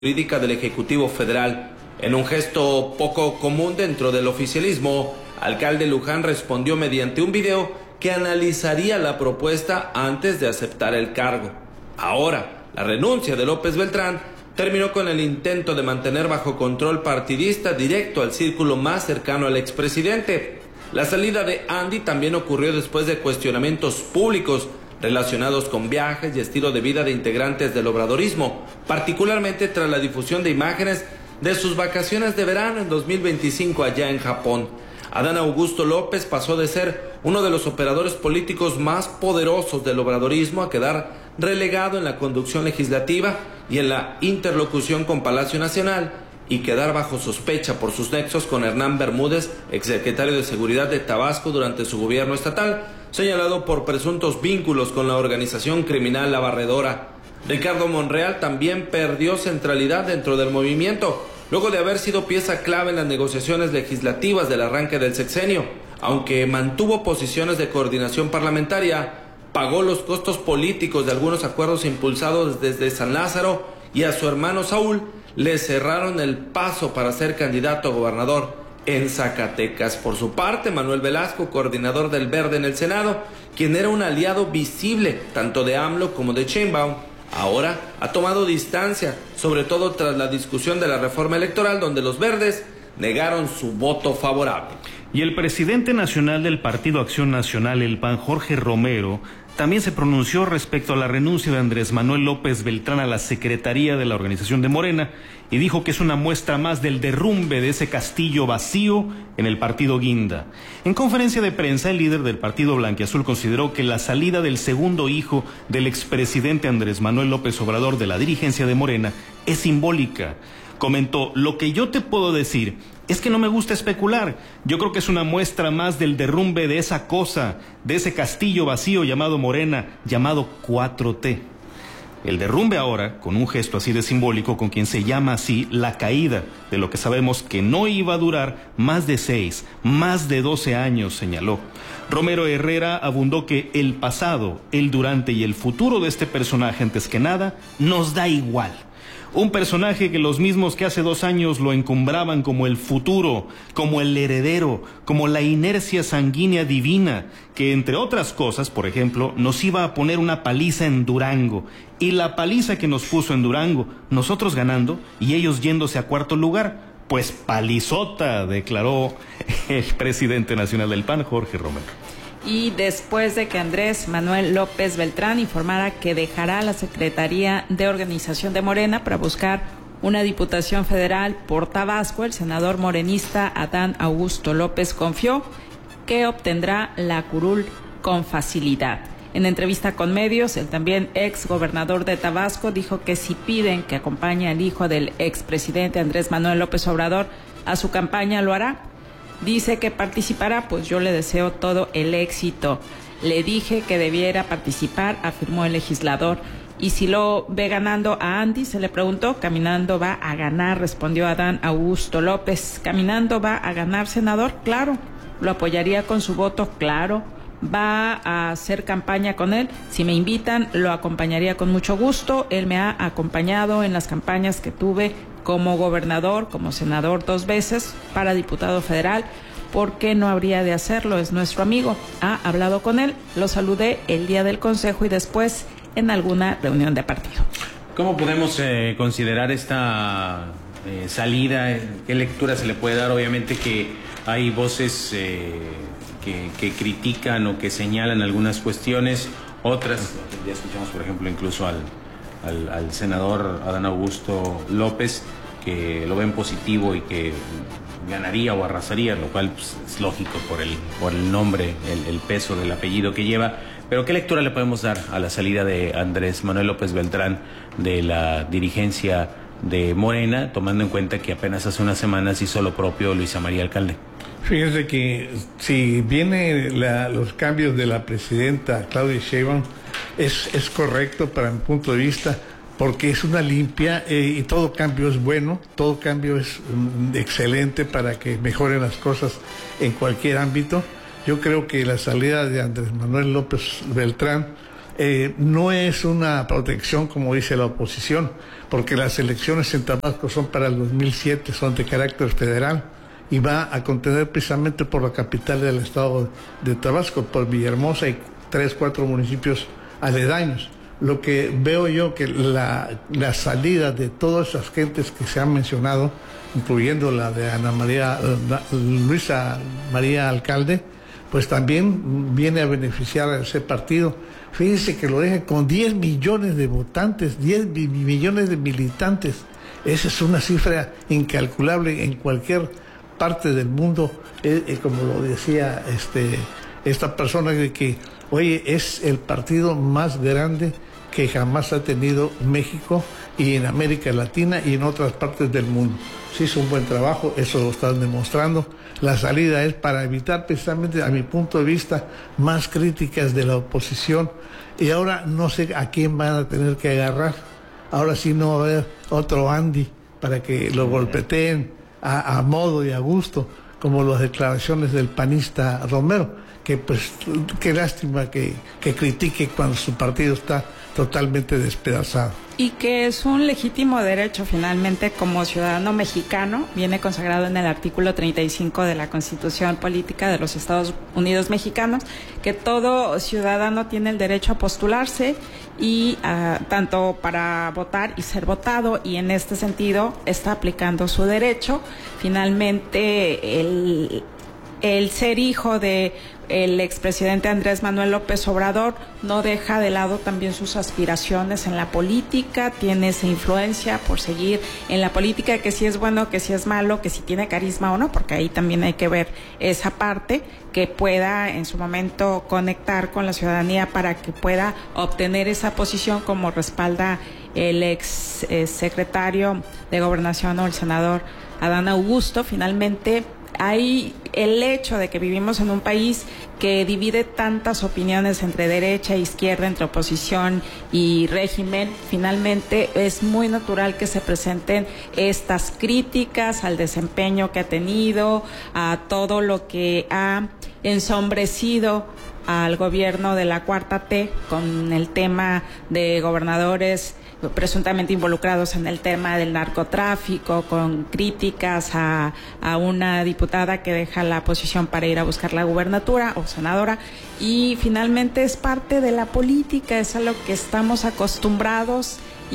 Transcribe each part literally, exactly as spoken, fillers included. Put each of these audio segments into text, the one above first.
Jurídica del Ejecutivo Federal. En un gesto poco común dentro del oficialismo, alcalde Luján respondió mediante un video que analizaría la propuesta antes de aceptar el cargo. Ahora, la renuncia de López Beltrán terminó con el intento de mantener bajo control partidista directo al círculo más cercano al expresidente. La salida de Andy también ocurrió después de cuestionamientos públicos relacionados con viajes y estilo de vida de integrantes del obradorismo, particularmente tras la difusión de imágenes de sus vacaciones de verano en dos mil veinticinco allá en Japón. Adán Augusto López pasó de ser uno de los operadores políticos más poderosos del obradorismo a quedar relegado en la conducción legislativa y en la interlocución con Palacio Nacional, y quedar bajo sospecha por sus nexos con Hernán Bermúdez, exsecretario de Seguridad de Tabasco durante su gobierno estatal, señalado por presuntos vínculos con la organización criminal La Barredora. Ricardo Monreal también perdió centralidad dentro del movimiento, luego de haber sido pieza clave en las negociaciones legislativas del arranque del sexenio. Aunque mantuvo posiciones de coordinación parlamentaria, pagó los costos políticos de algunos acuerdos impulsados desde San Lázaro, y a su hermano Saúl le cerraron el paso para ser candidato a gobernador en Zacatecas. Por su parte, Manuel Velasco, coordinador del Verde en el Senado, quien era un aliado visible tanto de AMLO como de Sheinbaum, ahora ha tomado distancia, sobre todo tras la discusión de la reforma electoral, donde los verdes negaron su voto favorable. Y el presidente nacional del Partido Acción Nacional, el P A N, Jorge Romero, también se pronunció respecto a la renuncia de Andrés Manuel López Beltrán a la secretaría de la organización de Morena y dijo que es una muestra más del derrumbe de ese castillo vacío en el partido Guinda. En conferencia de prensa, el líder del partido blanquiazul consideró que la salida del segundo hijo del expresidente Andrés Manuel López Obrador de la dirigencia de Morena es simbólica. Comentó: lo que yo te puedo decir es que no me gusta especular. Yo creo que es una muestra más del derrumbe de esa cosa, de ese castillo vacío llamado Morena, llamado cuatro T. El derrumbe ahora, con un gesto así de simbólico, con quien se llama así la caída de lo que sabemos que no iba a durar más de seis, más de doce años, señaló. Romero Herrera abundó que el pasado, el durante y el futuro de este personaje, antes que nada, nos da igual. Un personaje que los mismos que hace dos años lo encumbraban como el futuro, como el heredero, como la inercia sanguínea divina, que entre otras cosas, por ejemplo, nos iba a poner una paliza en Durango. Y la paliza que nos puso en Durango, nosotros ganando y ellos yéndose a cuarto lugar, pues palizota, declaró el presidente nacional del P A N, Jorge Romero. Y después de que Andrés Manuel López Beltrán informara que dejará la Secretaría de Organización de Morena para buscar una diputación federal por Tabasco, el senador morenista Adán Augusto López confió que obtendrá la curul con facilidad. En entrevista con medios, el también ex gobernador de Tabasco dijo que si piden que acompañe al hijo del expresidente Andrés Manuel López Obrador a su campaña, lo hará. Dice que participará, pues yo le deseo todo el éxito. Le dije que debiera participar, afirmó el legislador. Y si lo ve ganando a Andy, se le preguntó, caminando va a ganar, respondió Adán Augusto López. ¿Caminando va a ganar, senador? Claro. ¿Lo apoyaría con su voto? Claro. ¿Va a hacer campaña con él? Si me invitan, lo acompañaría con mucho gusto. Él me ha acompañado en las campañas que tuve como gobernador, como senador dos veces, para diputado federal. ¿Por qué no habría de hacerlo? Es nuestro amigo. Ha hablado con él, lo saludé el día del consejo y después en alguna reunión de partido. ¿Cómo podemos eh, considerar esta eh, salida? ¿Qué lectura se le puede dar? Obviamente que hay voces eh, que, que critican o que señalan algunas cuestiones, otras, ya escuchamos por ejemplo incluso al Al, al senador Adán Augusto López, que lo ven positivo y que ganaría o arrasaría, lo cual pues, es lógico por el, por el nombre, el, el peso del apellido que lleva. Pero ¿qué lectura le podemos dar a la salida de Andrés Manuel López Beltrán de la dirigencia de Morena, tomando en cuenta que apenas hace unas semanas hizo lo propio Luisa María Alcalde? Fíjense que si vienen los cambios de la presidenta Claudia Sheinbaum, es, es correcto para mi punto de vista, porque es una limpia eh, y todo cambio es bueno, todo cambio es um, excelente para que mejoren las cosas en cualquier ámbito. Yo creo que la salida de Andrés Manuel López Beltrán eh, no es una protección como dice la oposición, porque las elecciones en Tabasco son para el dos mil siete, son de carácter federal y va a contener precisamente por la capital del estado de Tabasco, por Villahermosa y tres, cuatro municipios aledaños. Lo que veo yo que la, la salida de todas esas gentes que se han mencionado, incluyendo la de Ana María, Luisa María Alcalde, pues también viene a beneficiar a ese partido. Fíjense que lo deja con diez millones de votantes, diez millones de militantes. Esa es una cifra incalculable en cualquier parte del mundo, eh, eh, como lo decía este, esta persona, de que, oye, es el partido más grande que jamás ha tenido México y en América Latina y en otras partes del mundo. Se hizo un buen trabajo, eso lo están demostrando. La salida es para evitar precisamente, a mi punto de vista, más críticas de la oposición. Y ahora no sé a quién van a tener que agarrar. Ahora sí no va a haber otro Andy para que lo golpeteen a, a modo y a gusto, como las declaraciones del panista Romero, que pues qué lástima que, que critique cuando su partido está totalmente despedazado. Y que es un legítimo derecho finalmente como ciudadano mexicano, viene consagrado en el artículo treinta y cinco de la Constitución Política de los Estados Unidos Mexicanos, que todo ciudadano tiene el derecho a postularse y uh, tanto para votar y ser votado, y en este sentido está aplicando su derecho. Finalmente el, el ser hijo de el expresidente Andrés Manuel López Obrador no deja de lado también sus aspiraciones en la política, tiene esa influencia por seguir en la política, que si es bueno, que si es malo, que si tiene carisma o no, porque ahí también hay que ver esa parte, que pueda en su momento conectar con la ciudadanía para que pueda obtener esa posición, como respalda el ex eh, secretario de Gobernación o el senador Adán Augusto. Finalmente, hay el hecho de que vivimos en un país que divide tantas opiniones entre derecha e izquierda, entre oposición y régimen. Finalmente es muy natural que se presenten estas críticas al desempeño que ha tenido, a todo lo que ha ensombrecido al gobierno de la Cuarta T con el tema de gobernadores presuntamente involucrados en el tema del narcotráfico, con críticas a, a una diputada que deja la posición para ir a buscar la gubernatura o senadora, y finalmente es parte de la política, es a lo que estamos acostumbrados,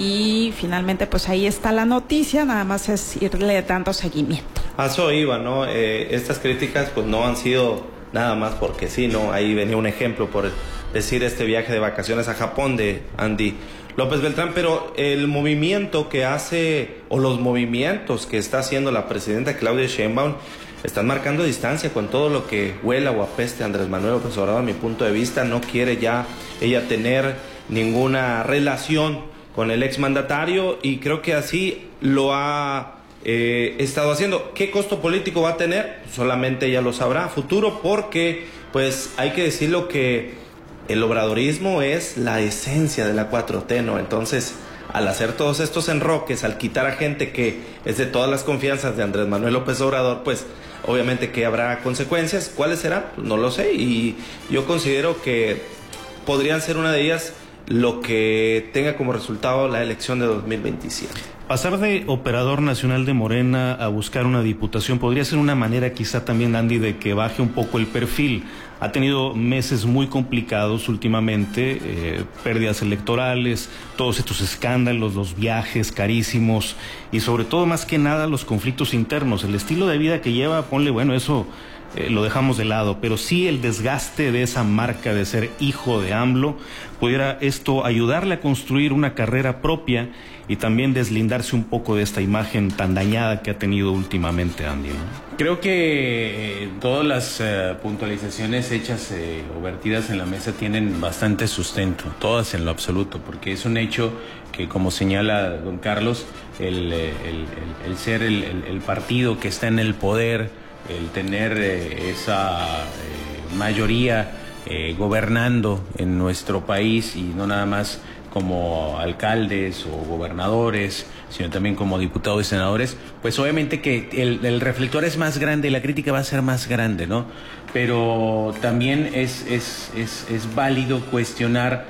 y finalmente pues ahí está la noticia, nada más es irle dando seguimiento. A eso iba, ¿no? Eh, estas críticas pues no han sido nada más porque sí, ¿no? Ahí venía un ejemplo, por decir, este viaje de vacaciones a Japón de Andy López Beltrán, pero el movimiento que hace, o los movimientos que está haciendo la presidenta Claudia Sheinbaum, están marcando distancia con todo lo que huela o apeste Andrés Manuel López Obrador. A mi punto de vista, no quiere ya ella tener ninguna relación con el exmandatario, y creo que así lo ha eh, estado haciendo. ¿Qué costo político va a tener? Solamente ella lo sabrá a futuro, porque pues hay que decirlo que el obradorismo es la esencia de la cuatro T, ¿no? Entonces, al hacer todos estos enroques, al quitar a gente que es de todas las confianzas de Andrés Manuel López Obrador, pues obviamente que habrá consecuencias. ¿Cuáles serán? No lo sé, y yo considero que podrían ser una de ellas lo que tenga como resultado la elección de dos mil veintisiete. Pasar de operador nacional de Morena a buscar una diputación podría ser una manera quizá también, Andy, de que baje un poco el perfil. Ha tenido meses muy complicados últimamente, eh, pérdidas electorales, todos estos escándalos, los viajes carísimos y sobre todo, más que nada, los conflictos internos. El estilo de vida que lleva, ponle, bueno, eso eh, lo dejamos de lado, pero sí el desgaste de esa marca de ser hijo de AMLO, pudiera esto ayudarle a construir una carrera propia y también deslindarse un poco de esta imagen tan dañada que ha tenido últimamente, Andy, ¿no? Creo que eh, todas las eh, puntualizaciones hechas eh, o vertidas en la mesa tienen bastante sustento, todas en lo absoluto, porque es un hecho que, como señala don Carlos, el, el, el, el ser el, el, el partido que está en el poder, el tener eh, esa eh, mayoría eh, gobernando en nuestro país, y no nada más como alcaldes o gobernadores, sino también como diputados y senadores, pues obviamente que el, el reflector es más grande y la crítica va a ser más grande, ¿no? Pero también es, es, es, es válido cuestionar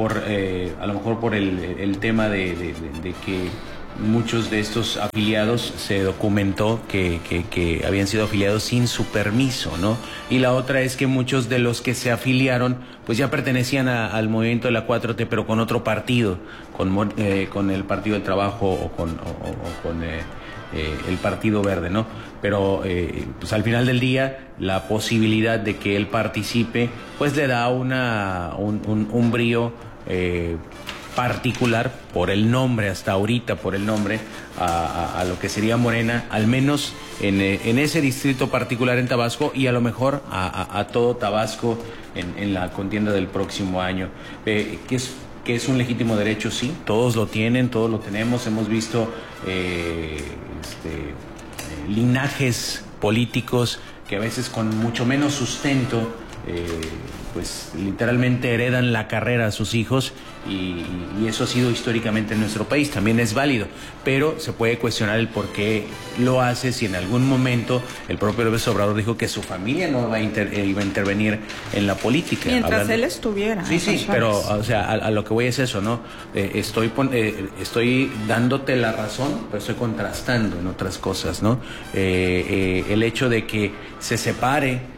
por eh, a lo mejor por el, el tema de, de, de, de que muchos de estos afiliados se documentó que, que, que habían sido afiliados sin su permiso, ¿no? Y la otra es que muchos de los que se afiliaron pues ya pertenecían a, al movimiento de la cuatro T, pero con otro partido, con, eh, con el Partido del Trabajo o con, o, o con eh, eh, el Partido Verde, ¿no? Pero eh, pues al final del día la posibilidad de que él participe pues le da una, un, un, un brío eh, particular por el nombre, hasta ahorita por el nombre, a, a, a lo que sería Morena, al menos en, en ese distrito particular en Tabasco y a lo mejor a, a, a todo Tabasco en, en la contienda del próximo año. Eh, que es que es un legítimo derecho, sí, todos lo tienen, todos lo tenemos, hemos visto eh, este, eh, linajes políticos que a veces con mucho menos sustento eh, pues literalmente heredan la carrera a sus hijos y, y eso ha sido históricamente en nuestro país, también es válido, pero se puede cuestionar el por qué lo hace si en algún momento el propio López Obrador dijo que su familia no iba a, inter, iba a intervenir en la política. Mientras hablando... él estuviera. Sí, sí, pero o sea, a, a lo que voy es eso, ¿no? Eh, estoy, pon, eh, estoy dándote la razón, pero estoy contrastando en otras cosas, ¿no? Eh, eh, el hecho de que se separe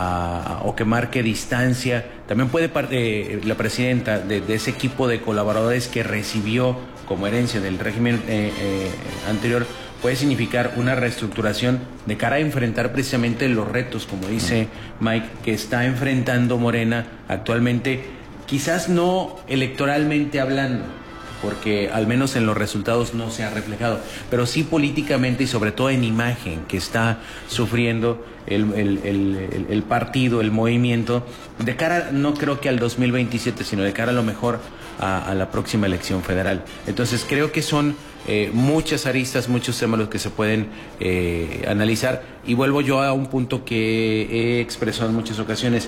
A, o que marque distancia. También puede eh, la presidenta de, de ese equipo de colaboradores que recibió como herencia del régimen eh, eh, anterior, puede significar una reestructuración de cara a enfrentar precisamente los retos, como dice Mike, que está enfrentando Morena actualmente, quizás no electoralmente hablando, porque al menos en los resultados no se ha reflejado, pero sí políticamente y sobre todo en imagen que está sufriendo el, el, el, el partido, el movimiento, de cara, no creo que al dos mil veintisiete, sino de cara a lo mejor a, a la próxima elección federal. Entonces creo que son eh, muchas aristas, muchos temas los que se pueden eh, analizar, y vuelvo yo a un punto que he expresado en muchas ocasiones,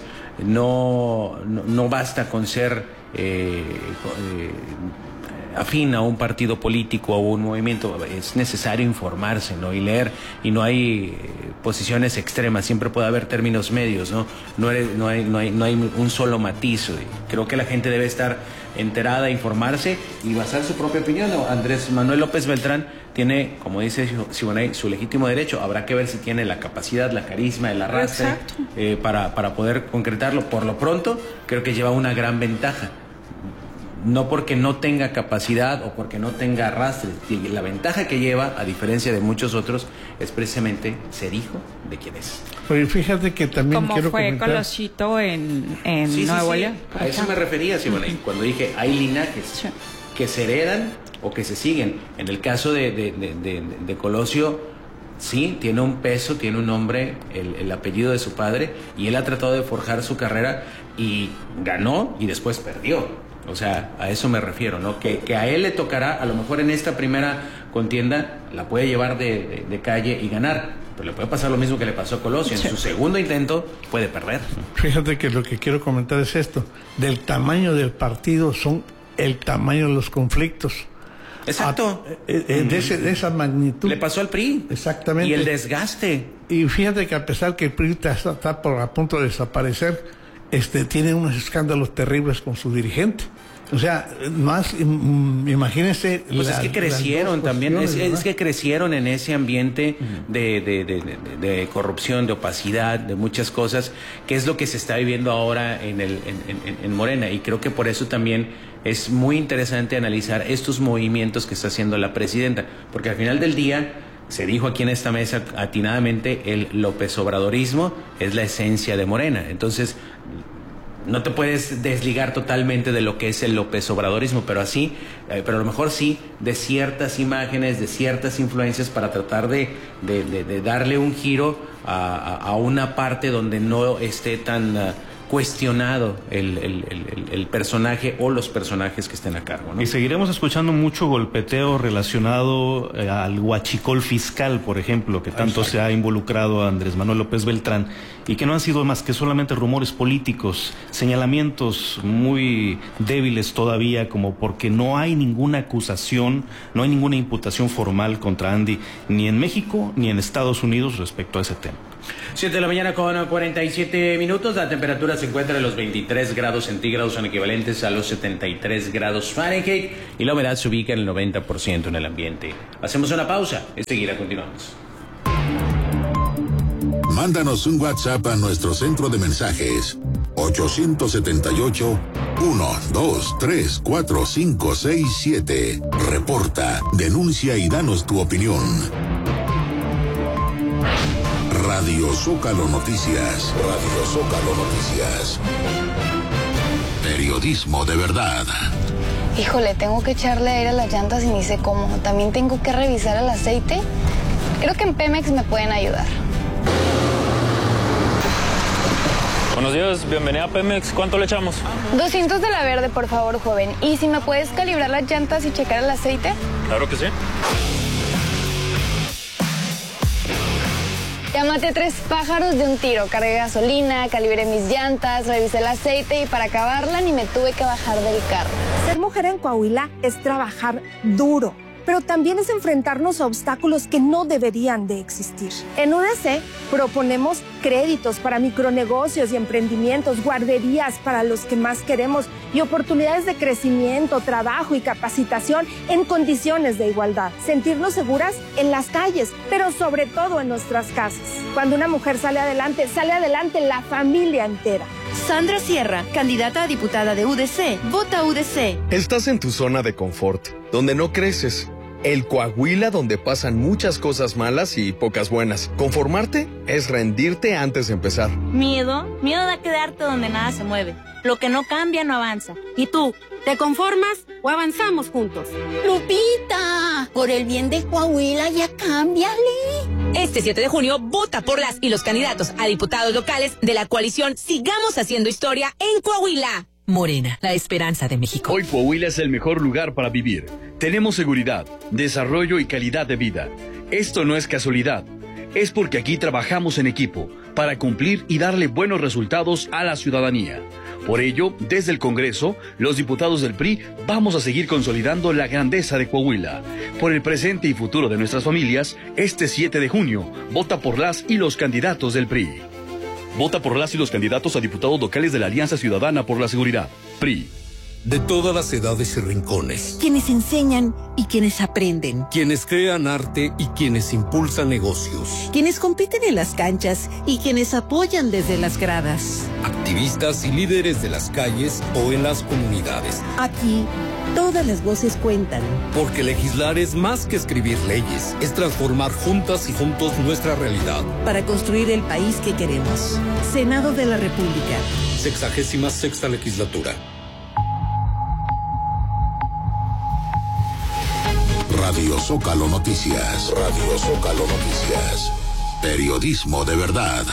no, no, no basta con ser eh, eh, afín a un partido político o un movimiento, es necesario informarse, ¿no? Y leer, y no hay eh, posiciones extremas, siempre puede haber términos medios, ¿no? No, eres, no, hay, no, hay, no hay un solo matiz. Creo que la gente debe estar enterada, informarse y basar su propia opinión, ¿no? Andrés Manuel López Beltrán tiene, como dice Siboney, su legítimo derecho. Habrá que ver si tiene la capacidad, la carisma, el arrastre eh, para, para poder concretarlo. Por lo pronto, creo que lleva una gran ventaja. No porque no tenga capacidad o porque no tenga arrastre. La ventaja que lleva, a diferencia de muchos otros, es precisamente ser hijo de quien es. Oye, fíjate que también como quiero fue comentar... Colosito en, en sí, Nuevo sí, sí. León. A eso me refería, Simone, uh-huh. Cuando dije hay linajes sí. que se heredan o que se siguen. En el caso de, de, de, de, de Colosio, sí, tiene un peso, tiene un nombre, el, el apellido de su padre, y él ha tratado de forjar su carrera y ganó y después perdió. O sea, a eso me refiero, ¿no? Que, que a él le tocará, a lo mejor en esta primera contienda, la puede llevar de, de, de calle y ganar, pero le puede pasar lo mismo que le pasó a Colosio. En su segundo intento puede perder. Fíjate que lo que quiero comentar es esto. Del tamaño del partido son el tamaño de los conflictos. Exacto. A, eh, de, ese, de esa magnitud. Le pasó al P R I. Exactamente. Y el desgaste. Y fíjate que a pesar que el P R I está, está por, a punto de desaparecer, este, tiene unos escándalos terribles con su dirigente. O sea, más, imagínense... Pues la, es que crecieron también, es, es que crecieron en ese ambiente uh-huh. de, de, de, de, de corrupción, de opacidad, de muchas cosas, que es lo que se está viviendo ahora en, el, en, en, en Morena. Y creo que por eso también es muy interesante analizar estos movimientos que está haciendo la presidenta, porque al final del día... Se dijo aquí en esta mesa atinadamente, el López Obradorismo es la esencia de Morena. Entonces, no te puedes desligar totalmente de lo que es el López Obradorismo, pero así, eh, pero a lo mejor sí de ciertas imágenes, de ciertas influencias para tratar de, de, de, de darle un giro a, a una parte donde no esté tan... Uh, cuestionado el, el, el, el personaje o los personajes que estén a cargo, ¿no? Y seguiremos escuchando mucho golpeteo relacionado eh, al huachicol fiscal, por ejemplo, que tanto Exacto. se ha involucrado a Andrés Manuel López Beltrán, y que no han sido más que solamente rumores políticos, señalamientos muy débiles todavía, como porque no hay ninguna acusación, no hay ninguna imputación formal contra Andy, ni en México ni en Estados Unidos respecto a ese tema. siete de la mañana con cuarenta y siete minutos. La temperatura se encuentra en los veintitrés grados centígrados, son equivalentes a los setenta y tres grados Fahrenheit, y la humedad se ubica en el noventa por ciento en el ambiente. Hacemos una pausa, enseguida continuamos. Mándanos un WhatsApp a nuestro centro de mensajes ocho siete ocho, uno dos tres cuatro cinco seis siete. Reporta, denuncia y danos tu opinión. Radio Zócalo Noticias. Radio Zócalo Noticias. Periodismo de verdad. Híjole, tengo que echarle aire a las llantas y ni sé cómo. También tengo que revisar el aceite. Creo que en Pemex me pueden ayudar. Buenos días, bienvenida a Pemex. ¿Cuánto le echamos? doscientos de la verde, por favor, joven. ¿Y si me puedes calibrar las llantas y checar el aceite? Claro que sí. Ya maté tres pájaros de un tiro. Cargué gasolina, calibré mis llantas, revisé el aceite y para acabarla ni me tuve que bajar del carro. Ser mujer en Coahuila es trabajar duro, pero también es enfrentarnos a obstáculos que no deberían de existir. En U D C proponemos créditos para micronegocios y emprendimientos, guarderías para los que más queremos y oportunidades de crecimiento, trabajo y capacitación en condiciones de igualdad. Sentirnos seguras en las calles, pero sobre todo en nuestras casas. Cuando una mujer sale adelante, sale adelante la familia entera. Sandra Sierra, candidata a diputada de U D C. Vota U D C. Estás en tu zona de confort, donde no creces. El Coahuila donde pasan muchas cosas malas y pocas buenas. Conformarte es rendirte antes de empezar. Miedo, miedo a quedarte donde nada se mueve. Lo que no cambia no avanza. ¿Y tú, te conformas o avanzamos juntos? Lupita, por el bien de Coahuila ya cámbiale. Este siete de junio, vota por las y los candidatos a diputados locales de la coalición Sigamos Haciendo Historia en Coahuila. Morena, la esperanza de México. Hoy Coahuila es el mejor lugar para vivir. Tenemos seguridad, desarrollo y calidad de vida. Esto no es casualidad. Es porque aquí trabajamos en equipo para cumplir y darle buenos resultados a la ciudadanía. Por ello, desde el Congreso, los diputados del P R I vamos a seguir consolidando la grandeza de Coahuila. Por el presente y futuro de nuestras familias, este siete de junio, vota por las y los candidatos del P R I. Vota por las y los candidatos a diputados locales de la Alianza Ciudadana por la Seguridad. P R I. De todas las edades y rincones. Quienes enseñan y quienes aprenden. Quienes crean arte y quienes impulsan negocios. Quienes compiten en las canchas y quienes apoyan desde las gradas. Activistas y líderes de las calles o en las comunidades. Aquí, todas las voces cuentan. Porque legislar es más que escribir leyes, es transformar juntas y juntos nuestra realidad. Para construir el país que queremos. Senado de la República. Sexagésima sexta legislatura. Radio Zócalo Noticias. Radio Zócalo Noticias. Periodismo de verdad.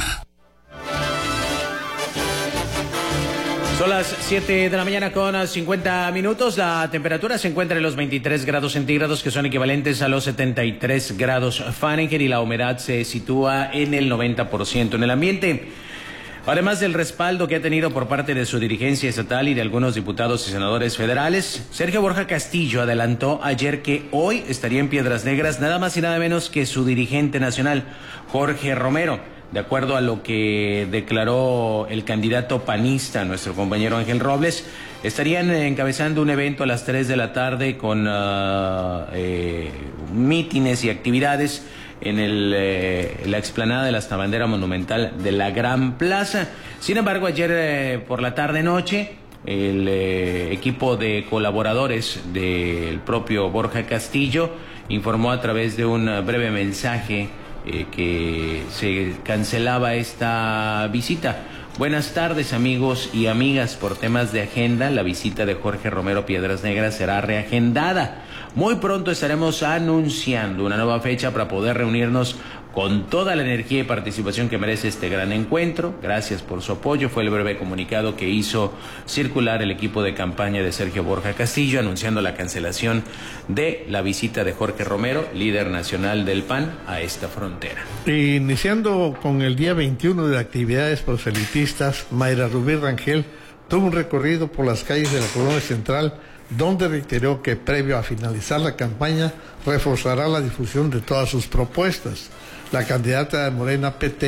Son las siete de la mañana con cincuenta minutos. La temperatura se encuentra en los veintitrés grados centígrados, que son equivalentes a los setenta y tres grados Fahrenheit, y la humedad se sitúa en el noventa por ciento en el ambiente. Además del respaldo que ha tenido por parte de su dirigencia estatal y de algunos diputados y senadores federales, Sergio Borja Castillo adelantó ayer que hoy estaría en Piedras Negras nada más y nada menos que su dirigente nacional, Jorge Romero. De acuerdo a lo que declaró el candidato panista, nuestro compañero Ángel Robles, estarían encabezando un evento a las tres de la tarde con uh, eh, mítines y actividades en el, eh, la explanada de la Bandera Monumental de la Gran Plaza. Sin embargo, ayer eh, por la tarde-noche, el eh, equipo de colaboradores del propio Borja Castillo informó a través de un breve mensaje eh, que se cancelaba esta visita. Buenas tardes, amigos y amigas. Por temas de agenda, la visita de Jorge Romero Piedras Negras será reagendada. Muy pronto estaremos anunciando una nueva fecha para poder reunirnos con toda la energía y participación que merece este gran encuentro. Gracias por su apoyo. Fue el breve comunicado que hizo circular el equipo de campaña de Sergio Borja Castillo, anunciando la cancelación de la visita de Jorge Romero, líder nacional del P A N, a esta frontera. Iniciando con el día veintiuno de actividades proselitistas, Mayra Rubí Rangel tuvo un recorrido por las calles de la Colonia Central, donde reiteró que previo a finalizar la campaña reforzará la difusión de todas sus propuestas. La candidata de Morena P T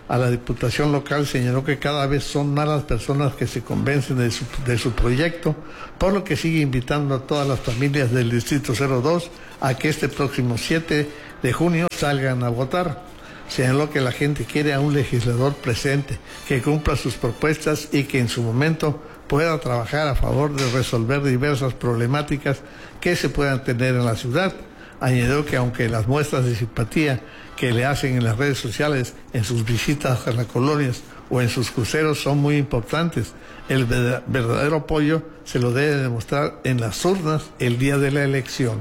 a la Diputación local, señaló que cada vez son más las personas que se convencen de su, de su proyecto, por lo que sigue invitando a todas las familias del Distrito cero dos a que este próximo siete de junio salgan a votar. Señaló que la gente quiere a un legislador presente, que cumpla sus propuestas y que en su momento pueda trabajar a favor de resolver diversas problemáticas que se puedan tener en la ciudad. Añadió que aunque las muestras de simpatía que le hacen en las redes sociales, en sus visitas a las colonias o en sus cruceros son muy importantes, el verdadero apoyo se lo debe demostrar en las urnas el día de la elección.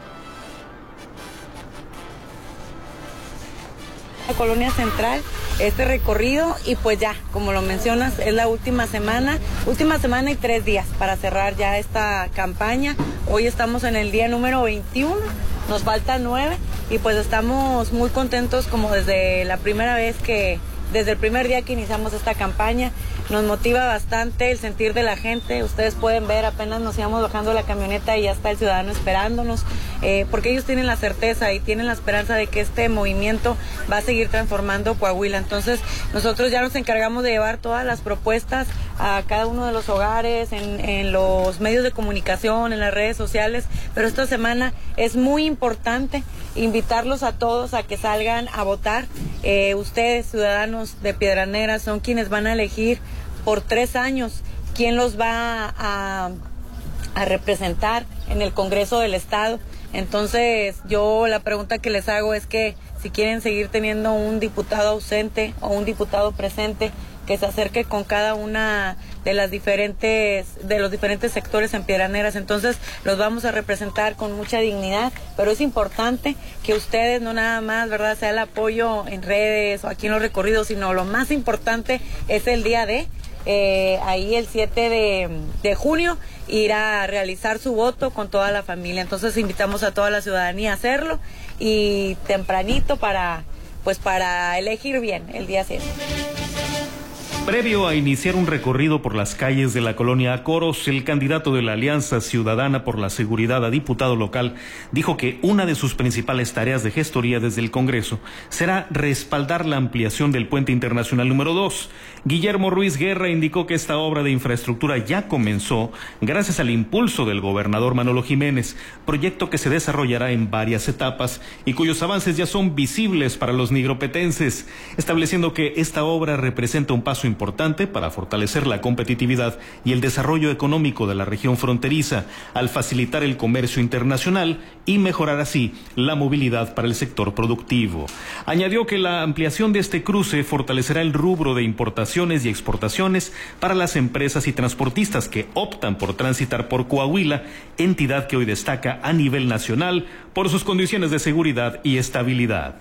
La Colonia Central, este recorrido, y pues ya, como lo mencionas, es la última semana, última semana y tres días para cerrar ya esta campaña. Hoy estamos en el día número veintiuno, nos faltan nueve y pues estamos muy contentos como desde la primera vez que, desde el primer día que iniciamos esta campaña. Nos motiva bastante el sentir de la gente. Ustedes pueden ver, apenas nos íbamos bajando la camioneta y ya está el ciudadano esperándonos, eh, porque ellos tienen la certeza y tienen la esperanza de que este movimiento va a seguir transformando Coahuila. Entonces nosotros ya nos encargamos de llevar todas las propuestas a cada uno de los hogares, en, en los medios de comunicación, en las redes sociales, pero esta semana es muy importante invitarlos a todos a que salgan a votar. Eh, ustedes, ciudadanos de Piedras Negras, son quienes van a elegir por tres años quién los va a, a representar en el Congreso del Estado. Entonces, yo la pregunta que les hago es que si quieren seguir teniendo un diputado ausente o un diputado presente, que se acerque con cada una de las diferentes, de los diferentes sectores en Piedras Negras. Entonces los vamos a representar con mucha dignidad, pero es importante que ustedes no nada más, ¿verdad?, sea el apoyo en redes o aquí en los recorridos, sino lo más importante es el día de, eh, ahí el siete de junio, ir a realizar su voto con toda la familia. Entonces invitamos a toda la ciudadanía a hacerlo y tempranito para, pues para elegir bien el día siete. Previo a iniciar un recorrido por las calles de la colonia Acoros, el candidato de la Alianza Ciudadana por la Seguridad a diputado local dijo que una de sus principales tareas de gestoría desde el Congreso será respaldar la ampliación del puente internacional número dos. Guillermo Ruiz Guerra indicó que esta obra de infraestructura ya comenzó gracias al impulso del gobernador Manolo Jiménez, proyecto que se desarrollará en varias etapas y cuyos avances ya son visibles para los nigropetenses, estableciendo que esta obra representa un paso importante para fortalecer la competitividad y el desarrollo económico de la región fronteriza, al facilitar el comercio internacional y mejorar así la movilidad para el sector productivo. Añadió que la ampliación de este cruce fortalecerá el rubro de importaciones y exportaciones para las empresas y transportistas que optan por transitar por Coahuila, entidad que hoy destaca a nivel nacional por sus condiciones de seguridad y estabilidad.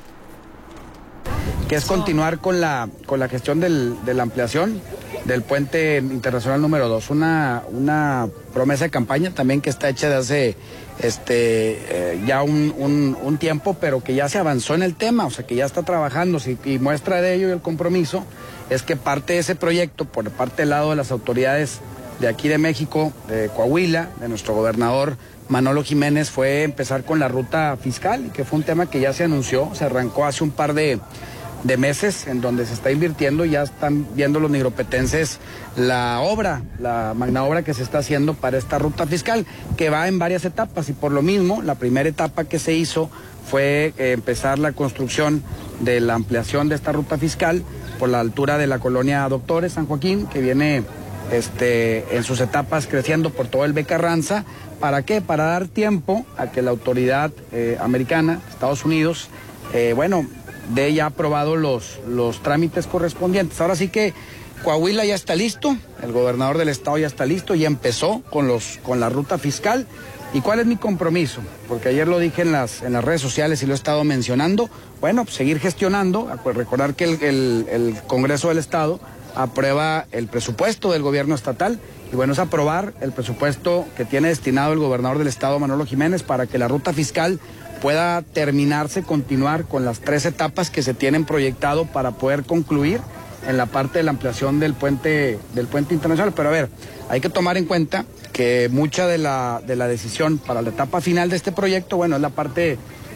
Que es continuar con la, con la gestión del, de la ampliación del puente internacional número dos, una, una promesa de campaña también que está hecha de hace este, eh, ya un, un, un tiempo, pero que ya se avanzó en el tema, o sea que ya está trabajando, y muestra de ello y el compromiso es que parte de ese proyecto, por parte del lado de las autoridades de aquí de México, de Coahuila, de nuestro gobernador Manolo Jiménez, fue empezar con la ruta fiscal, y que fue un tema que ya se anunció, se arrancó hace un par de de meses, en donde se está invirtiendo. Ya están viendo los nigropetenses la obra, la magna obra que se está haciendo para esta ruta fiscal, que va en varias etapas, y por lo mismo, la primera etapa que se hizo fue eh, empezar la construcción de la ampliación de esta ruta fiscal por la altura de la colonia Doctores San Joaquín, que viene este, en sus etapas creciendo por todo el B. Carranza. ¿Para qué? Para dar tiempo a que la autoridad eh, americana, Estados Unidos, eh, bueno, de ya aprobado los, los trámites correspondientes. Ahora sí que Coahuila ya está listo, el gobernador del estado ya está listo, ya empezó con, los, con la ruta fiscal. ¿Y cuál es mi compromiso? Porque ayer lo dije en las, en las redes sociales y lo he estado mencionando. Bueno, pues seguir gestionando, recordar que el, el, el Congreso del Estado aprueba el presupuesto del gobierno estatal, y bueno, es aprobar el presupuesto que tiene destinado el gobernador del estado, Manolo Jiménez, para que la ruta fiscal pueda terminarse, continuar con las tres etapas que se tienen proyectado para poder concluir en la parte de la ampliación del puente, del puente internacional. Pero a ver, hay que tomar en cuenta que mucha de la, de la decisión para la etapa final de este proyecto, bueno, es la parte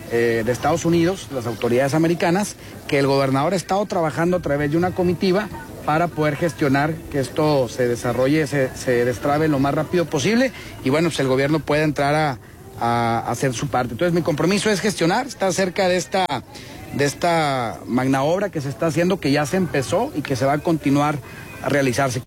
eh, de Estados Unidos, las autoridades americanas, que el gobernador ha estado trabajando a través de una comitiva para poder gestionar que esto se desarrolle, se, se destrabe lo más rápido posible y bueno, pues el gobierno pueda entrar a, a hacer su parte. Entonces mi compromiso es gestionar, estar cerca de esta, de esta magna obra que se está haciendo, que ya se empezó y que se va a continuar a realizarse.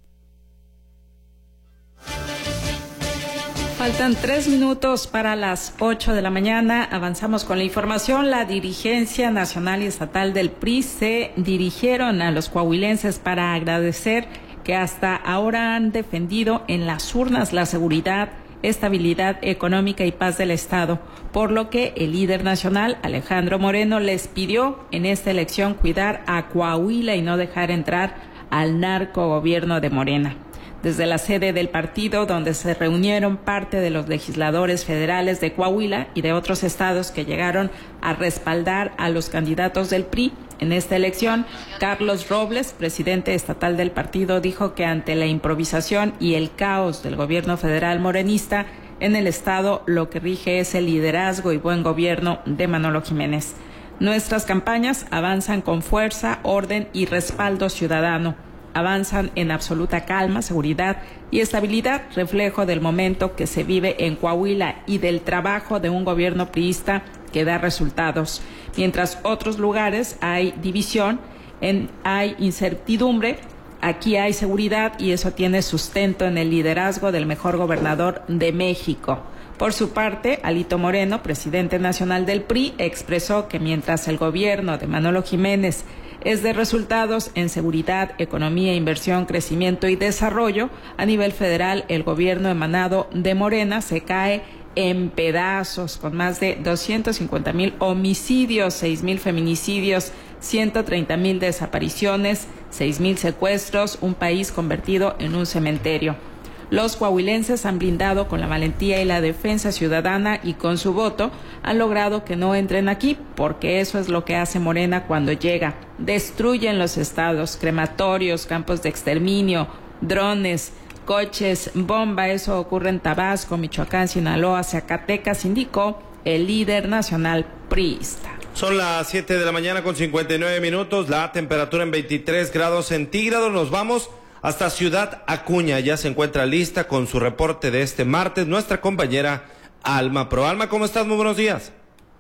Faltan tres minutos para las ocho de la mañana. Avanzamos con la información. La dirigencia nacional y estatal del P R I se dirigieron a los coahuilenses para agradecer que hasta ahora han defendido en las urnas la seguridad, estabilidad económica y paz del Estado, por lo que el líder nacional, Alejandro Moreno, les pidió en esta elección cuidar a Coahuila y no dejar entrar al narcogobierno de Morena. Desde la sede del partido, donde se reunieron parte de los legisladores federales de Coahuila y de otros estados que llegaron a respaldar a los candidatos del P R I en esta elección, Carlos Robles, presidente estatal del partido, dijo que ante la improvisación y el caos del gobierno federal morenista en el estado, lo que rige es el liderazgo y buen gobierno de Manolo Jiménez. Nuestras campañas avanzan con fuerza, orden y respaldo ciudadano. Avanzan en absoluta calma, seguridad y estabilidad, reflejo del momento que se vive en Coahuila y del trabajo de un gobierno priista que da resultados. Mientras otros lugares hay división, en, hay incertidumbre, aquí hay seguridad y eso tiene sustento en el liderazgo del mejor gobernador de México. Por su parte, Alito Moreno, presidente nacional del P R I, expresó que mientras el gobierno de Manolo Jiménez es de resultados en seguridad, economía, inversión, crecimiento y desarrollo, a nivel federal el gobierno emanado de Morena se cae en pedazos, con más de doscientos cincuenta mil homicidios, seis mil feminicidios, ciento treinta mil desapariciones, seis mil secuestros, un país convertido en un cementerio. Los coahuilenses han blindado con la valentía y la defensa ciudadana y con su voto han logrado que no entren aquí, porque eso es lo que hace Morena cuando llega. Destruyen los estados, crematorios, campos de exterminio, drones, coches, bomba. Eso ocurre en Tabasco, Michoacán, Sinaloa, Zacatecas, indicó el líder nacional priista. Son las siete de la mañana con cincuenta y nueve minutos, la temperatura en veintitrés grados centígrados. Nos vamos hasta Ciudad Acuña, ya se encuentra lista con su reporte de este martes nuestra compañera Alma Pro. Alma, ¿cómo estás? Muy buenos días.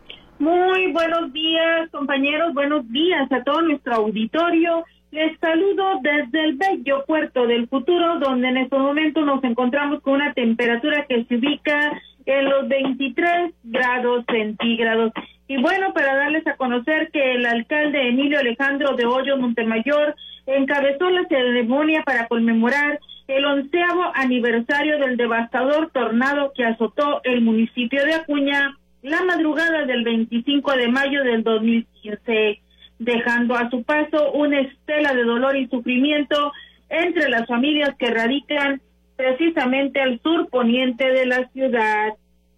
Muy buenos días, compañeros, buenos días a todo nuestro auditorio. Les saludo desde el bello puerto del futuro, donde en estos momentos nos encontramos con una temperatura que se ubica en los veintitrés grados centígrados. Y bueno, para darles a conocer que el alcalde Emilio Alejandro de Hoyos Montemayor encabezó la ceremonia para conmemorar el onceavo aniversario del devastador tornado que azotó el municipio de Acuña la madrugada del veinticinco de mayo del dos mil quince, dejando a su paso una estela de dolor y sufrimiento entre las familias que radican precisamente al sur poniente de la ciudad.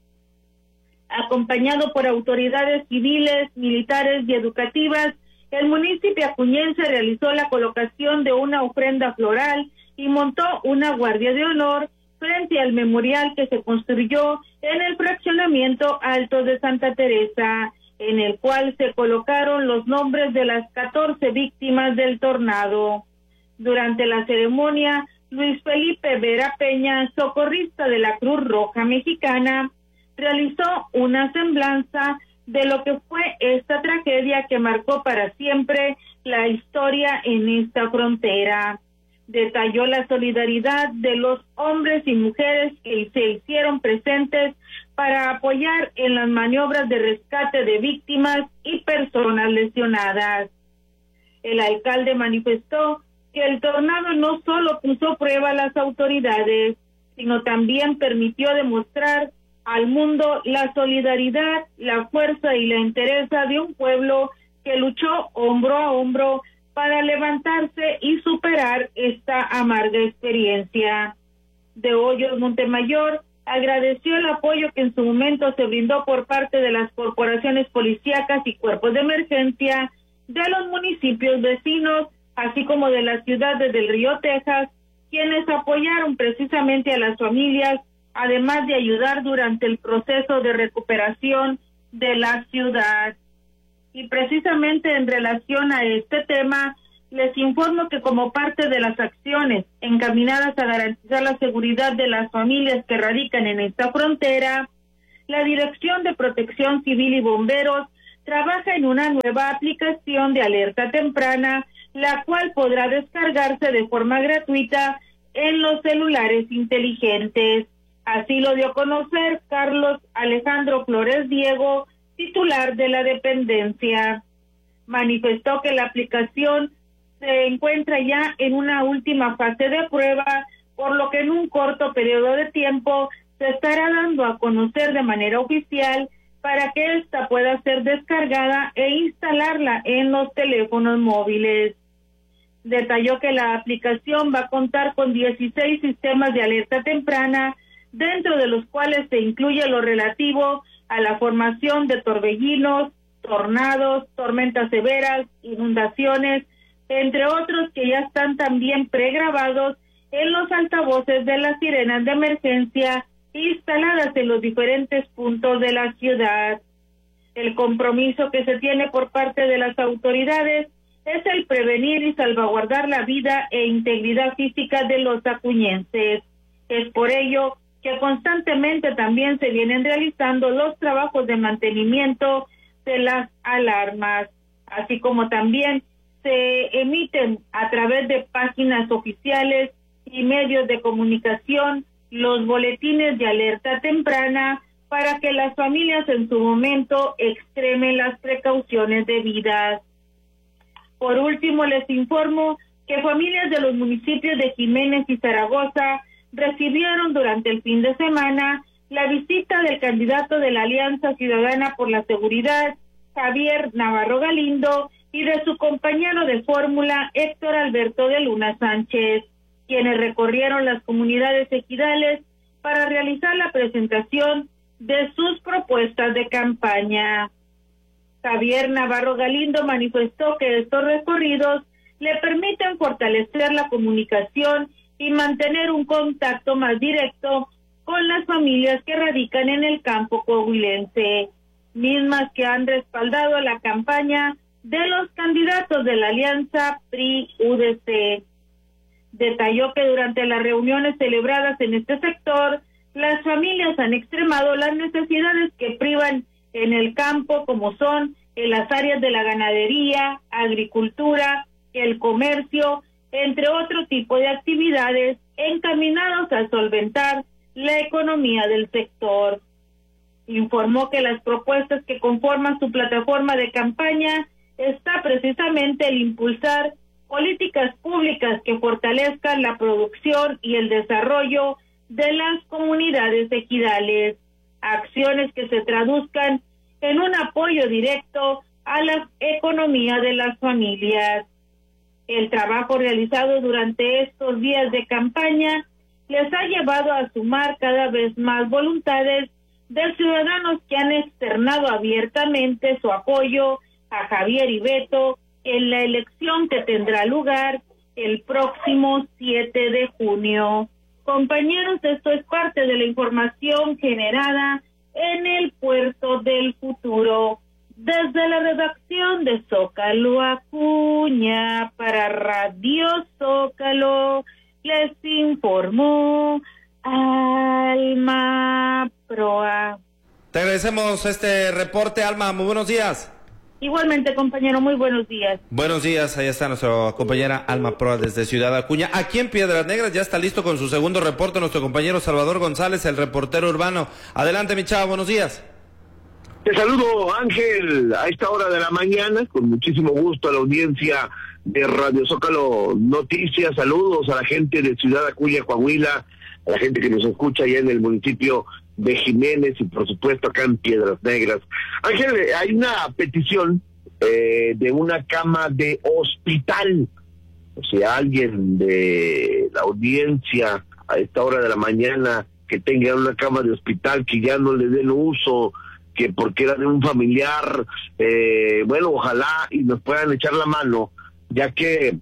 Acompañado por autoridades civiles, militares y educativas, el municipio acuñense realizó la colocación de una ofrenda floral y montó una guardia de honor frente al memorial que se construyó en el fraccionamiento Alto de Santa Teresa, en el cual se colocaron los nombres de las catorce víctimas del tornado. Durante la ceremonia, Luis Felipe Vera Peña, socorrista de la Cruz Roja Mexicana, realizó una semblanza de lo que fue esta tragedia que marcó para siempre la historia en esta frontera. Detalló la solidaridad de los hombres y mujeres que se hicieron presentes para apoyar en las maniobras de rescate de víctimas y personas lesionadas. El alcalde manifestó que el tornado no solo puso a prueba a las autoridades, sino también permitió demostrar al mundo la solidaridad, la fuerza y la entereza de un pueblo que luchó hombro a hombro para levantarse y superar esta amarga experiencia. De Hoyos Montemayor agradeció el apoyo que en su momento se brindó por parte de las corporaciones policíacas y cuerpos de emergencia de los municipios vecinos, así como de las ciudades del Río Texas, quienes apoyaron precisamente a las familias, además de ayudar durante el proceso de recuperación de la ciudad. Y precisamente en relación a este tema, les informo que como parte de las acciones encaminadas a garantizar la seguridad de las familias que radican en esta frontera, la Dirección de Protección Civil y Bomberos trabaja en una nueva aplicación de alerta temprana, la cual podrá descargarse de forma gratuita en los celulares inteligentes. Así lo dio a conocer Carlos Alejandro Flores Diego, titular de la dependencia. Manifestó que la aplicación se encuentra ya en una última fase de prueba, por lo que en un corto periodo de tiempo se estará dando a conocer de manera oficial para que ésta pueda ser descargada e instalarla en los teléfonos móviles. Detalló que la aplicación va a contar con dieciséis sistemas de alerta temprana, dentro de los cuales se incluye lo relativo a la formación de torbellinos, tornados, tormentas severas, inundaciones, entre otros que ya están también pregrabados en los altavoces de las sirenas de emergencia instaladas en los diferentes puntos de la ciudad. El compromiso que se tiene por parte de las autoridades es el prevenir y salvaguardar la vida e integridad física de los acuñenses. Es por ello que constantemente también se vienen realizando los trabajos de mantenimiento de las alarmas, así como también se emiten a través de páginas oficiales y medios de comunicación los boletines de alerta temprana para que las familias en su momento extremen las precauciones debidas. Por último, les informo que familias de los municipios de Jiménez y Zaragoza recibieron durante el fin de semana la visita del candidato de la Alianza Ciudadana por la Seguridad, Javier Navarro Galindo, y de su compañero de fórmula, Héctor Alberto de Luna Sánchez, quienes recorrieron las comunidades ejidales para realizar la presentación de sus propuestas de campaña. Javier Navarro Galindo manifestó que estos recorridos le permiten fortalecer la comunicación y mantener un contacto más directo con las familias que radican en el campo coahuilense, mismas que han respaldado la campaña de los candidatos de la alianza P R I-U D C. Detalló que durante las reuniones celebradas en este sector, las familias han extremado las necesidades que privan en el campo, como son en las áreas de la ganadería, agricultura, el comercio, entre otro tipo de actividades encaminados a solventar la economía del sector. Informó que las propuestas que conforman su plataforma de campaña está precisamente el impulsar políticas públicas que fortalezcan la producción y el desarrollo de las comunidades ejidales, acciones que se traduzcan en un apoyo directo a la economía de las familias. El trabajo realizado durante estos días de campaña les ha llevado a sumar cada vez más voluntades de ciudadanos que han externado abiertamente su apoyo a Javier y Beto en la elección que tendrá lugar el próximo siete de junio. Compañeros, esto es parte de la información generada en el Puerto del Futuro. Desde la redacción de Zócalo Acuña para Radio Zócalo, les informó Alma Proa. Te agradecemos este reporte, Alma. Muy buenos días. Igualmente, compañero, muy buenos días. Buenos días, ahí está nuestra compañera Alma Proa desde Ciudad Acuña. Aquí en Piedras Negras ya está listo con su segundo reporte nuestro compañero Salvador González, el reportero urbano. Adelante, mi chavo, buenos días. Te saludo, Ángel, a esta hora de la mañana, con muchísimo gusto a la audiencia de Radio Zócalo Noticias. Saludos a la gente de Ciudad Acuña, Coahuila, a la gente que nos escucha allá en el municipio de Jiménez y por supuesto acá en Piedras Negras. Ángel, hay una petición eh, de una cama de hospital. O sea, alguien de la audiencia a esta hora de la mañana que tenga una cama de hospital que ya no le den uso, que porque era de un familiar, eh, bueno, ojalá y nos puedan echar la mano, ya que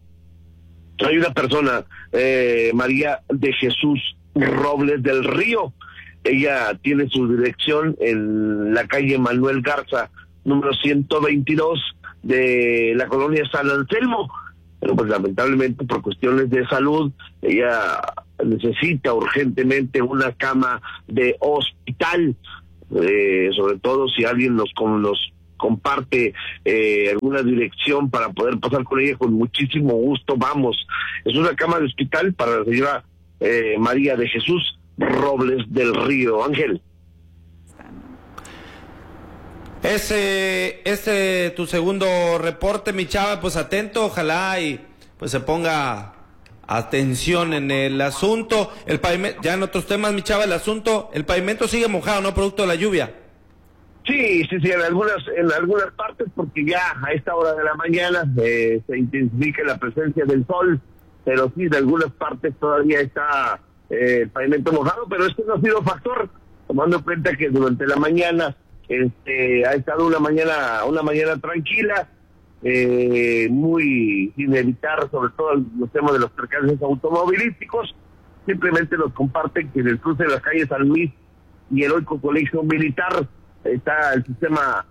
hay una persona, eh, María de Jesús Robles del Río, Ella tiene su dirección en la calle Manuel Garza, número ciento veintidós de la colonia San Anselmo. Pero pues lamentablemente por cuestiones de salud, ella necesita urgentemente una cama de hospital, eh, sobre todo si alguien nos, con, nos comparte eh, alguna dirección para poder pasar con ella, con muchísimo gusto vamos. Es una cama de hospital para la señora eh, María de Jesús Robles del Río. Ángel. Ese, ese tu segundo reporte, mi chava, pues atento, ojalá y pues se ponga atención en el asunto. El pavimento, ya en otros temas, mi chava, el asunto, el pavimento sigue mojado, ¿no? Producto de la lluvia. Sí, sí, sí, en algunas, en algunas partes, porque ya a esta hora de la mañana eh, se intensifica la presencia del sol, pero sí, en algunas partes todavía está eh, el pavimento mojado, pero este no ha sido factor, tomando en cuenta que durante la mañana Este, ha estado una mañana una mañana tranquila, eh, muy sin evitar sobre todo los temas de los percances automovilísticos. Simplemente nos comparten que en el cruce de las calles San Luis y Heroico Colegio Militar está el sistema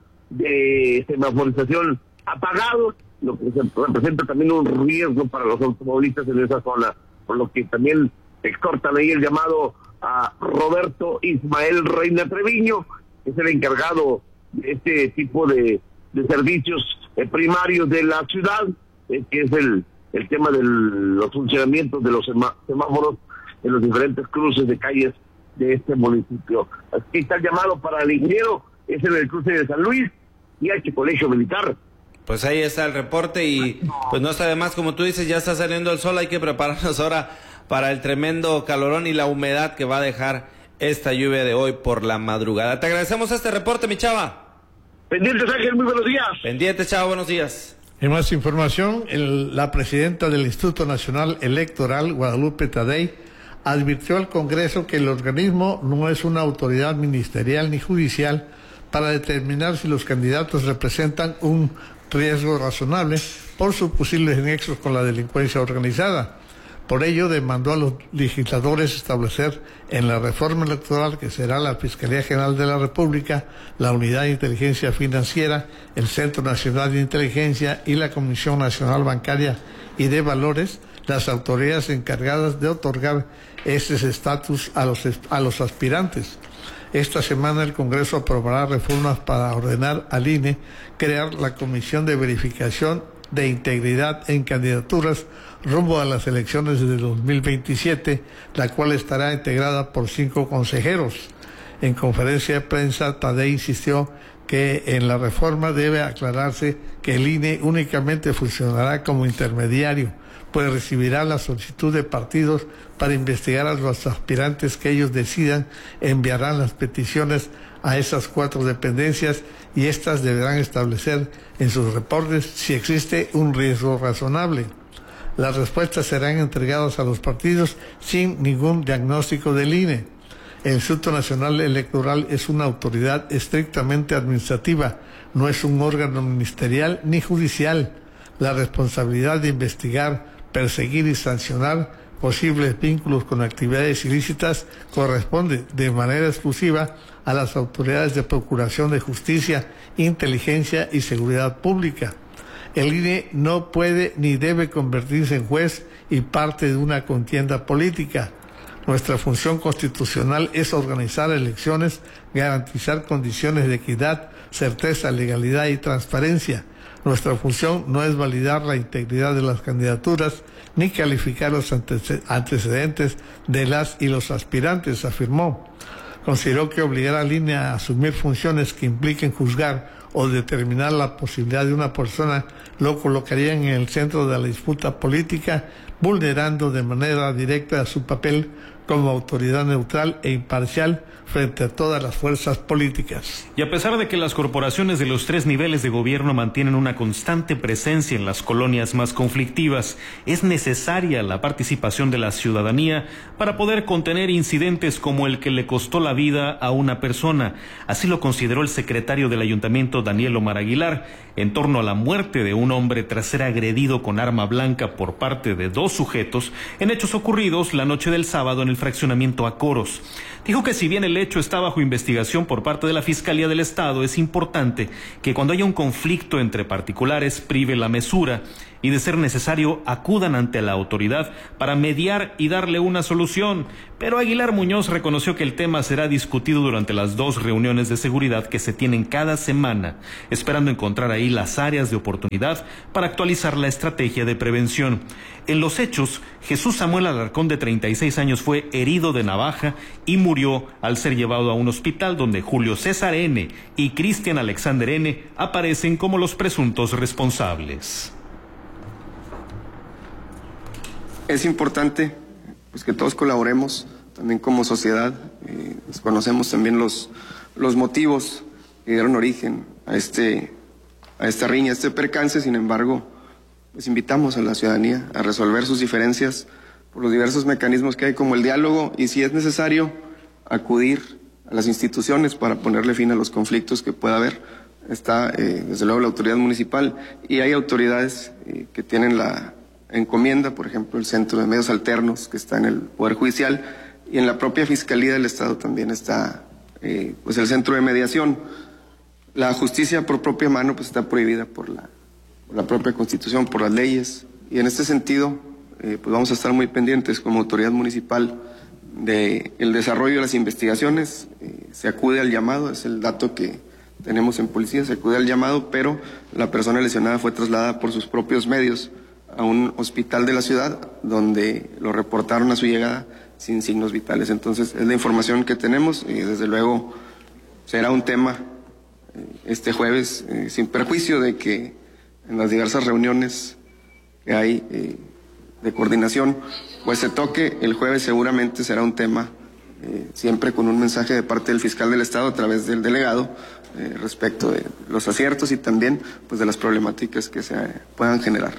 de semaforización apagado, lo que representa también un riesgo para los automovilistas en esa zona, por lo que también exhortan ahí el llamado a Roberto Ismael Reina Treviño, es el encargado de este tipo de, de servicios eh, primarios de la ciudad, eh, que es el, el tema de los funcionamientos de los semá semáforos en los diferentes cruces de calles de este municipio. Aquí está el llamado para el ingeniero, es en el cruce de San Luis y H Colegio Militar. Pues ahí está el reporte y pues no está de más, como tú dices, ya está saliendo el sol, hay que prepararnos ahora para el tremendo calorón y la humedad que va a dejar esta lluvia de hoy por la madrugada. Te agradecemos este reporte, mi chava. Pendientes, Ángel, muy buenos días. Pendientes, chava, buenos días. En más información, el, la presidenta del Instituto Nacional Electoral, Guadalupe Tadei, advirtió al Congreso que el organismo no es una autoridad ministerial ni judicial para determinar si los candidatos representan un riesgo razonable por sus posibles nexos con la delincuencia organizada. Por ello, demandó a los legisladores establecer en la reforma electoral, que será la Fiscalía General de la República, la Unidad de Inteligencia Financiera, el Centro Nacional de Inteligencia y la Comisión Nacional Bancaria y de Valores, las autoridades encargadas de otorgar ese estatus a los, a los aspirantes. Esta semana el Congreso aprobará reformas para ordenar al I N E crear la Comisión de Verificación de Integridad en Candidaturas rumbo a las elecciones de dos mil veintisiete, la cual estará integrada por cinco consejeros. En conferencia de prensa, Tadei insistió que en la reforma debe aclararse que el I N E únicamente funcionará como intermediario, pues recibirá la solicitud de partidos para investigar a los aspirantes que ellos decidan, enviarán las peticiones a esas cuatro dependencias y éstas deberán establecer en sus reportes si existe un riesgo razonable. Las respuestas serán entregadas a los partidos sin ningún diagnóstico del I N E. El Instituto Nacional Electoral es una autoridad estrictamente administrativa, no es un órgano ministerial ni judicial. La responsabilidad de investigar, perseguir y sancionar posibles vínculos con actividades ilícitas corresponde de manera exclusiva a las autoridades de Procuración de Justicia, Inteligencia y Seguridad Pública. El I N E no puede ni debe convertirse en juez y parte de una contienda política. Nuestra función constitucional es organizar elecciones, garantizar condiciones de equidad, certeza, legalidad y transparencia. Nuestra función no es validar la integridad de las candidaturas ni calificar los antecedentes de las y los aspirantes, afirmó. Consideró que obligar al I N E a asumir funciones que impliquen juzgar o determinar la posibilidad de una persona lo colocarían en el centro de la disputa política, vulnerando de manera directa su papel como autoridad neutral e imparcial frente a todas las fuerzas políticas. Y a pesar de que las corporaciones de los tres niveles de gobierno mantienen una constante presencia en las colonias más conflictivas, es necesaria la participación de la ciudadanía para poder contener incidentes como el que le costó la vida a una persona. Así lo consideró el secretario del Ayuntamiento, Daniel Omar Aguilar, en torno a la muerte de un hombre tras ser agredido con arma blanca por parte de dos sujetos en hechos ocurridos la noche del sábado en el fraccionamiento Acoros. Dijo que si bien el hecho está bajo investigación por parte de la Fiscalía del Estado, es importante que cuando haya un conflicto entre particulares prive la mesura y, de ser necesario, acudan ante la autoridad para mediar y darle una solución. Pero Aguilar Muñoz reconoció que el tema será discutido durante las dos reuniones de seguridad que se tienen cada semana, esperando encontrar ahí las áreas de oportunidad para actualizar la estrategia de prevención. En los hechos, Jesús Samuel Alarcón, de treinta y seis años, fue herido de navaja y murió al ser llevado a un hospital donde Julio César N. y Cristian Alexander N. aparecen como los presuntos responsables. Es importante pues, que todos colaboremos, también como sociedad. Eh, conocemos también los, los motivos que dieron origen a, este, a esta riña, a este percance. Sin embargo, pues invitamos a la ciudadanía a resolver sus diferencias por los diversos mecanismos que hay, como el diálogo, y si es necesario, acudir a las instituciones para ponerle fin a los conflictos que pueda haber. Está, eh, desde luego, la autoridad municipal, y hay autoridades eh, que tienen la encomienda, por ejemplo, el Centro de Medios Alternos, que está en el Poder Judicial, y en la propia Fiscalía del Estado también está eh, pues el Centro de Mediación. La justicia por propia mano pues está prohibida por la, por la propia Constitución, por las leyes, y en este sentido eh, pues vamos a estar muy pendientes como autoridad municipal de el desarrollo de las investigaciones. Eh, se acude al llamado, es el dato que tenemos en policía, se acude al llamado, pero la persona lesionada fue trasladada por sus propios medios a un hospital de la ciudad, donde lo reportaron a su llegada sin signos vitales. Entonces, es la información que tenemos, y desde luego será un tema eh, este jueves, eh, sin perjuicio de que en las diversas reuniones que hay eh, de coordinación, pues se toque. El jueves seguramente será un tema, eh, siempre con un mensaje de parte del fiscal del Estado a través del delegado, eh, respecto de los aciertos y también pues de las problemáticas que se puedan generar.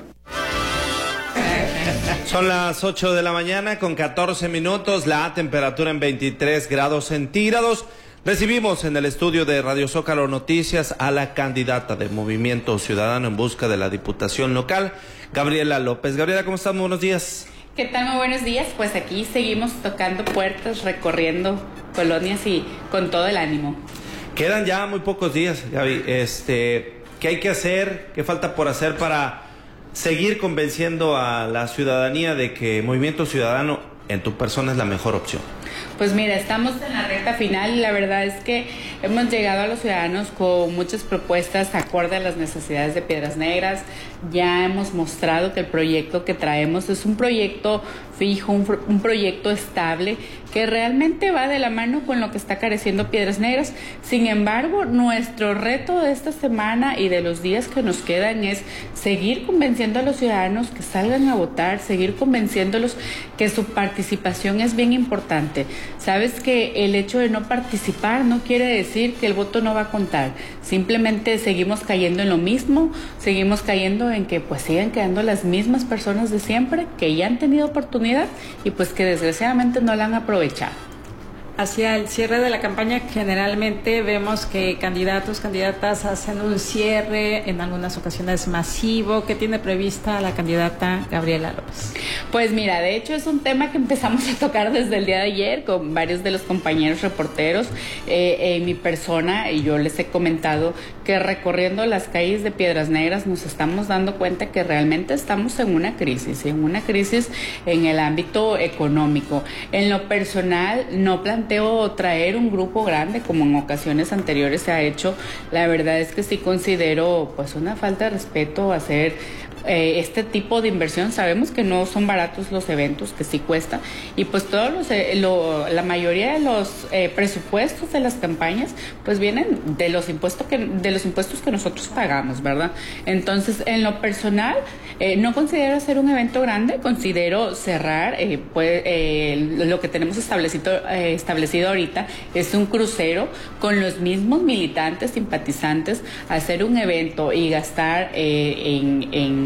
Son las ocho de la mañana con catorce minutos, la temperatura en veintitrés grados centígrados. Recibimos en el estudio de Radio Zócalo Noticias a la candidata de Movimiento Ciudadano en busca de la Diputación Local, Gabriela López. Gabriela, ¿cómo estás? Muy buenos días. ¿Qué tal? Muy buenos días. Pues aquí seguimos tocando puertas, recorriendo colonias y con todo el ánimo. Quedan ya muy pocos días, Gaby. Este, ¿qué hay que hacer? ¿Qué falta por hacer para seguir convenciendo a la ciudadanía de que Movimiento Ciudadano en tu persona es la mejor opción? Pues mira, estamos en la recta final y la verdad es que hemos llegado a los ciudadanos con muchas propuestas acorde a las necesidades de Piedras Negras. Ya hemos mostrado que el proyecto que traemos es un proyecto fijo, un, un proyecto estable que realmente va de la mano con lo que está careciendo Piedras Negras. Sin embargo, nuestro reto de esta semana y de los días que nos quedan es seguir convenciendo a los ciudadanos que salgan a votar, seguir convenciéndolos que su participación es bien importante. Sabes que el hecho de no participar no quiere decir que el voto no va a contar. Simplemente seguimos cayendo en lo mismo, seguimos cayendo en que pues sigan quedando las mismas personas de siempre que ya han tenido oportunidad y pues que desgraciadamente no la han aprovechado. Hacia el cierre de la campaña generalmente vemos que candidatos, candidatas hacen un cierre, en algunas ocasiones masivo. ¿Qué tiene prevista la candidata Gabriela López? Pues mira, de hecho es un tema que empezamos a tocar desde el día de ayer con varios de los compañeros reporteros. Eh, en mi persona, y yo les he comentado que recorriendo las calles de Piedras Negras nos estamos dando cuenta que realmente estamos en una crisis, en una crisis en el ámbito económico. En lo personal, no planteo traer un grupo grande como en ocasiones anteriores se ha hecho. La verdad es que sí considero pues una falta de respeto hacer eh, este tipo de inversión. Sabemos que no son baratos los eventos, que sí cuesta, y pues todos los, eh, lo, la mayoría de los eh, presupuestos de las campañas pues vienen de los impuestos que de los impuestos que nosotros pagamos, ¿verdad? Entonces, en lo personal, eh, no considero hacer un evento grande, considero cerrar eh, pues, eh, lo que tenemos establecido, eh, establecido ahorita es un crucero con los mismos militantes, simpatizantes, hacer un evento y gastar eh, en, en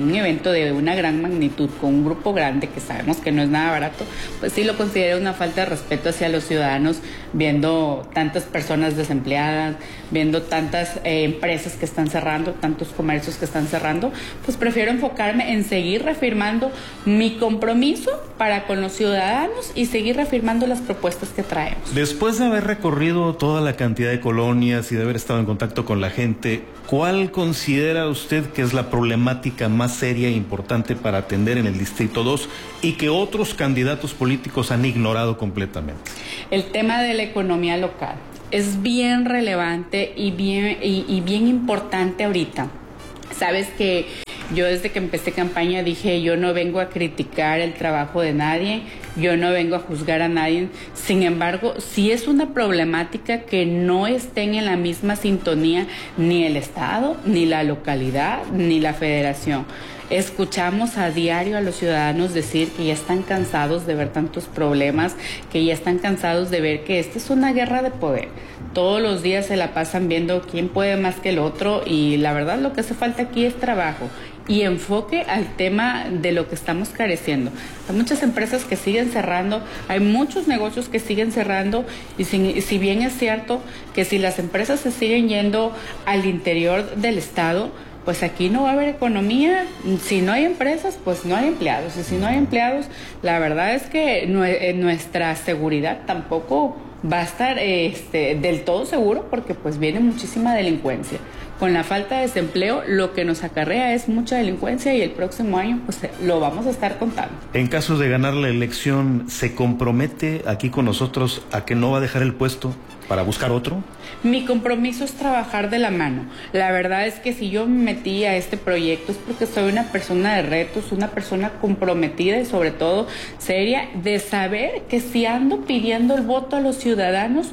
un evento de una gran magnitud, con un grupo grande que sabemos que no es nada barato, pues sí lo considero una falta de respeto hacia los ciudadanos, viendo tantas personas desempleadas, viendo tantas eh, empresas que están cerrando, tantos comercios que están cerrando. Pues prefiero enfocarme en seguir reafirmando mi compromiso para con los ciudadanos y seguir reafirmando las propuestas que traemos. Después de haber recorrido toda la cantidad de colonias y de haber estado en contacto con la gente, ¿cuál considera usted que es la problemática más seria e importante para atender en el Distrito dos y que otros candidatos políticos han ignorado completamente? El tema de la economía local es bien relevante y bien, y, y bien importante ahorita. Sabes que yo desde que empecé campaña dije, yo no vengo a criticar el trabajo de nadie, yo no vengo a juzgar a nadie. Sin embargo, sí es una problemática que no estén en la misma sintonía ni el Estado, ni la localidad, ni la federación. Escuchamos a diario a los ciudadanos decir que ya están cansados de ver tantos problemas, que ya están cansados de ver que esta es una guerra de poder. Todos los días se la pasan viendo quién puede más que el otro, y la verdad lo que hace falta aquí es trabajo y enfoque al tema de lo que estamos careciendo. Hay muchas empresas que siguen cerrando, hay muchos negocios que siguen cerrando, y si, si bien es cierto que si las empresas se siguen yendo al interior del estado, pues aquí no va a haber economía. Si no hay empresas, pues no hay empleados, y si no hay empleados, la verdad es que nuestra seguridad tampoco va a estar este, del todo seguro, porque pues viene muchísima delincuencia. Con la falta de desempleo, lo que nos acarrea es mucha delincuencia, y el próximo año pues lo vamos a estar contando. En caso de ganar la elección, ¿se compromete aquí con nosotros a que no va a dejar el puesto para buscar otro? Mi compromiso es trabajar de la mano. La verdad es que si yo me metí a este proyecto es porque soy una persona de retos, una persona comprometida y sobre todo seria, de saber que si ando pidiendo el voto a los ciudadanos,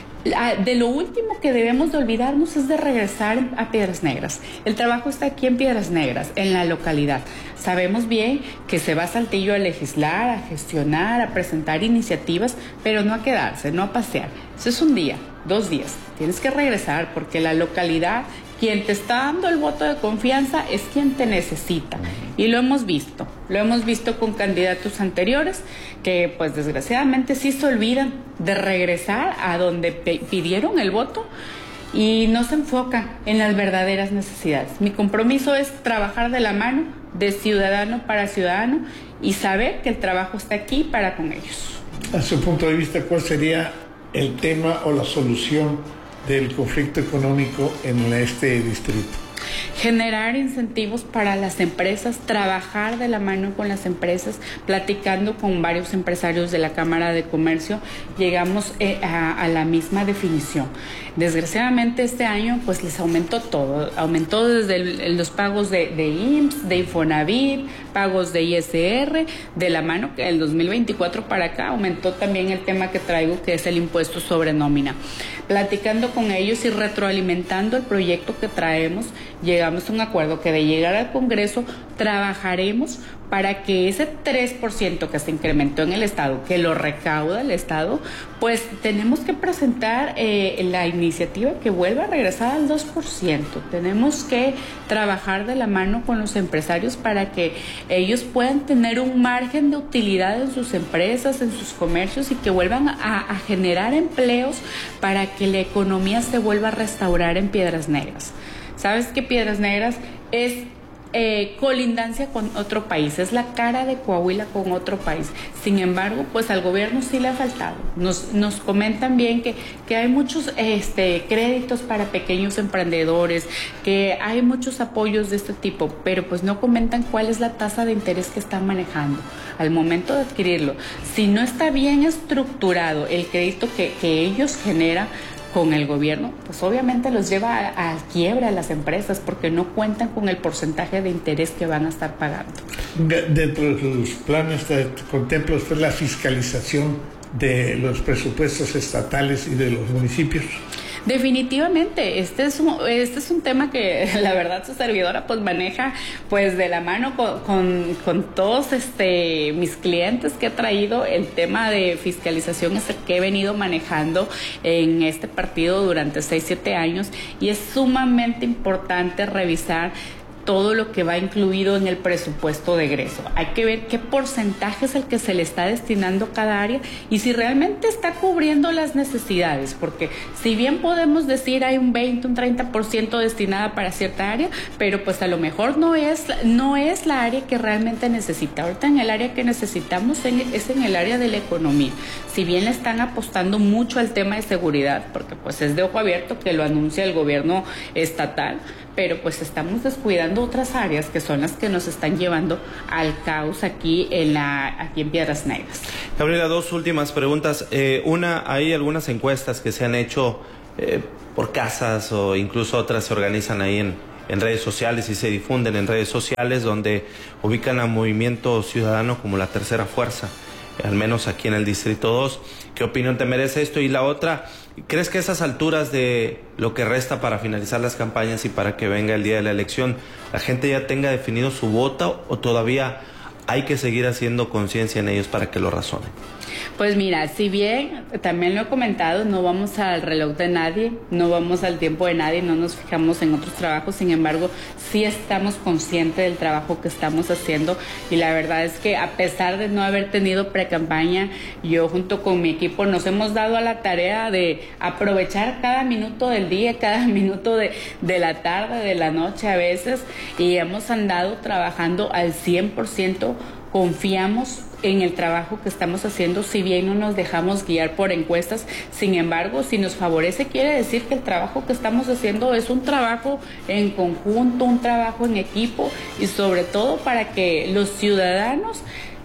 de lo último que debemos de olvidarnos es de regresar a Piedras Negras. El trabajo está aquí en Piedras Negras, en la localidad. Sabemos bien que se va a Saltillo a legislar, a gestionar, a presentar iniciativas, pero no a quedarse, no a pasear. Eso es un día, dos días. Tienes que regresar, porque la localidad, quien te está dando el voto de confianza es quien te necesita. Y lo hemos visto, lo hemos visto con candidatos anteriores que pues desgraciadamente sí se olvidan de regresar a donde pidieron el voto y no se enfocan en las verdaderas necesidades. Mi compromiso es trabajar de la mano, de ciudadano para ciudadano, y saber que el trabajo está aquí para con ellos. A su punto de vista, ¿cuál sería el tema o la solución del conflicto económico en este distrito? Generar incentivos para las empresas, trabajar de la mano con las empresas. Platicando con varios empresarios de la Cámara de Comercio, llegamos eh, a, a la misma definición. Desgraciadamente este año pues les aumentó todo, aumentó desde el, los pagos de, de I M S S, de Infonavit, pagos de I S R, de la mano que el dos mil veinticuatro para acá aumentó también el tema que traigo, que es el impuesto sobre nómina. Platicando con ellos y retroalimentando el proyecto que traemos, llegamos a un acuerdo que de llegar al Congreso trabajaremos para que ese tres por ciento que se incrementó en el Estado, que lo recauda el Estado, pues tenemos que presentar eh, la iniciativa que vuelva a regresar al dos por ciento. Tenemos que trabajar de la mano con los empresarios para que ellos puedan tener un margen de utilidad en sus empresas, en sus comercios, y que vuelvan a, a generar empleos para que la economía se vuelva a restaurar en Piedras Negras. ¿Sabes que Piedras Negras es eh, colindancia con otro país? Es la cara de Coahuila con otro país. Sin embargo, pues al gobierno sí le ha faltado. Nos, nos comentan bien que, que hay muchos este, créditos para pequeños emprendedores, que hay muchos apoyos de este tipo, pero pues no comentan cuál es la tasa de interés que están manejando al momento de adquirirlo. Si no está bien estructurado el crédito que, que ellos generan con el gobierno, pues obviamente los lleva a, a quiebra a las empresas, porque no cuentan con el porcentaje de interés que van a estar pagando. Dentro de sus planes, ¿contempla usted la fiscalización de los presupuestos estatales y de los municipios? Definitivamente, este es un, este es un tema que la verdad su servidora pues maneja pues de la mano con, con, con todos este mis clientes que he traído. El tema de fiscalización es el que he venido manejando en este partido durante seis, siete años, y es sumamente importante revisar todo lo que va incluido en el presupuesto de egreso. Hay que ver qué porcentaje es el que se le está destinando a cada área y si realmente está cubriendo las necesidades, porque si bien podemos decir hay un veinte, un treinta por ciento destinada para cierta área, pero pues a lo mejor no es, no es la área que realmente necesita. Ahorita en el área que necesitamos es en el área de la economía. Si bien le están apostando mucho al tema de seguridad, porque pues es de ojo abierto que lo anuncia el gobierno estatal, pero pues estamos descuidando otras áreas que son las que nos están llevando al caos aquí en la aquí en Piedras Negras. Gabriela, dos últimas preguntas. Eh, una, hay algunas encuestas que se han hecho eh, por casas o incluso otras se organizan ahí en, en redes sociales y se difunden en redes sociales donde ubican a Movimiento Ciudadano como la tercera fuerza, al menos aquí en el Distrito dos. ¿Qué opinión te merece esto? Y la otra, ¿crees que a esas alturas de lo que resta para finalizar las campañas y para que venga el día de la elección, la gente ya tenga definido su voto o todavía hay que seguir haciendo conciencia en ellos para que lo razonen? Pues mira, si bien también lo he comentado, no vamos al reloj de nadie, no vamos al tiempo de nadie, no nos fijamos en otros trabajos, sin embargo, sí estamos conscientes del trabajo que estamos haciendo y la verdad es que a pesar de no haber tenido pre-campaña, yo junto con mi equipo nos hemos dado a la tarea de aprovechar cada minuto del día, cada minuto de, de la tarde, de la noche a veces, y hemos andado trabajando al cien por ciento. Confiamos en el trabajo que estamos haciendo, si bien no nos dejamos guiar por encuestas, sin embargo, si nos favorece, quiere decir que el trabajo que estamos haciendo es un trabajo en conjunto, un trabajo en equipo y sobre todo para que los ciudadanos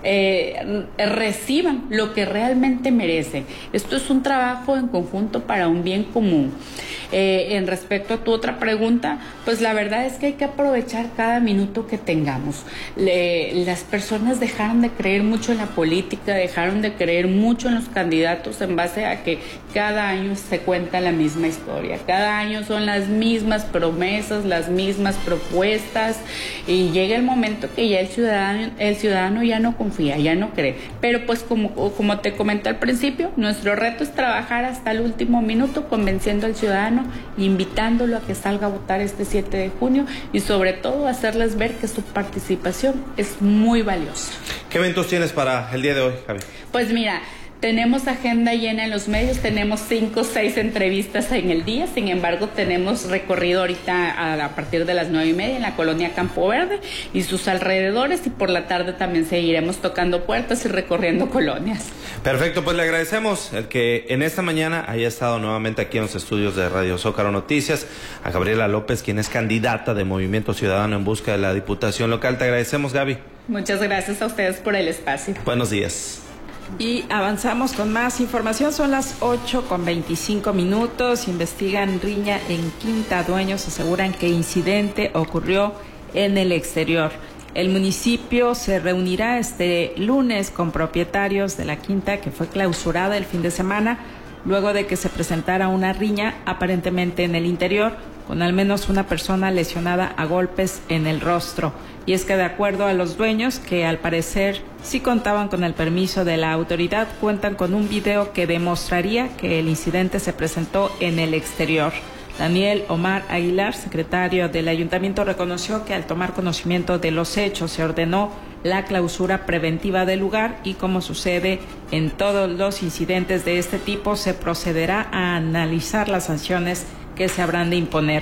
Eh, reciban lo que realmente merecen. Esto es un trabajo en conjunto para un bien común. Eh, en respecto a tu otra pregunta, pues la verdad es que hay que aprovechar cada minuto que tengamos. Le, las personas dejaron de creer mucho en la política, dejaron de creer mucho en los candidatos en base a que cada año se cuenta la misma historia, cada año son las mismas promesas, las mismas propuestas y llega el momento que ya el ciudadano, el ciudadano ya no confía, ya no cree. Pero pues como, como te comenté al principio, nuestro reto es trabajar hasta el último minuto convenciendo al ciudadano, invitándolo a que salga a votar este siete de junio y sobre todo hacerles ver que su participación es muy valiosa. ¿Qué eventos tienes para el día de hoy, Javi? Pues mira, tenemos agenda llena en los medios, tenemos cinco o seis entrevistas en el día, sin embargo tenemos recorrido ahorita a, a partir de las nueve y media en la colonia Campo Verde y sus alrededores y por la tarde también seguiremos tocando puertas y recorriendo colonias. Perfecto, pues le agradecemos el que en esta mañana haya estado nuevamente aquí en los estudios de Radio Zócalo Noticias, a Gabriela López, quien es candidata de Movimiento Ciudadano en busca de la Diputación Local. Te agradecemos, Gaby. Muchas gracias a ustedes por el espacio. Buenos días. Y avanzamos con más información, son las ocho con veinticinco minutos, investigan riña en Quinta, dueños aseguran que incidente ocurrió en el exterior. El municipio se reunirá este lunes con propietarios de la Quinta que fue clausurada el fin de semana, luego de que se presentara una riña aparentemente en el interior, con al menos una persona lesionada a golpes en el rostro. Y es que de acuerdo a los dueños, que al parecer sí contaban con el permiso de la autoridad, cuentan con un video que demostraría que el incidente se presentó en el exterior. Daniel Omar Aguilar, secretario del ayuntamiento, reconoció que al tomar conocimiento de los hechos se ordenó la clausura preventiva del lugar y, como sucede en todos los incidentes de este tipo, se procederá a analizar las sanciones que se habrán de imponer.